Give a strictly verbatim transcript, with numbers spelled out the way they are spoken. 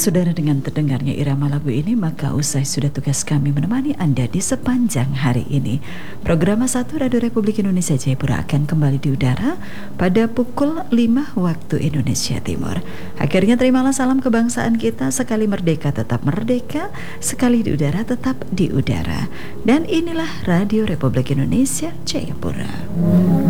Saudara, dengan terdengarnya irama lagu ini, maka usai sudah tugas kami menemani Anda di sepanjang hari ini. Program satu Radio Republik Indonesia Jayapura akan kembali di udara pada pukul lima waktu Indonesia Timur. Akhirnya terimalah salam kebangsaan kita, sekali merdeka tetap merdeka, sekali di udara tetap di udara. Dan inilah Radio Republik Indonesia Jayapura.